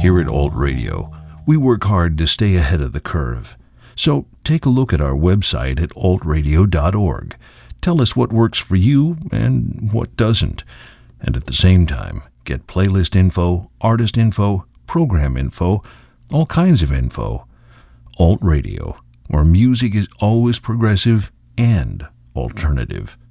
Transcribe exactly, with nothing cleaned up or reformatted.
Here at Alt Radio, we work hard to stay ahead of the curve. So take a look at our website at alt radio dot org. Tell us what works for you and what doesn't. And at the same time, get playlist info, artist info, program info, all kinds of info. Alt Radio, where music is always progressive and alternative.